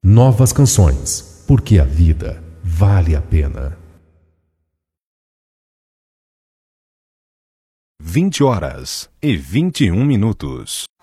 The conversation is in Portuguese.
Novas canções, porque a vida vale a pena. 20h21.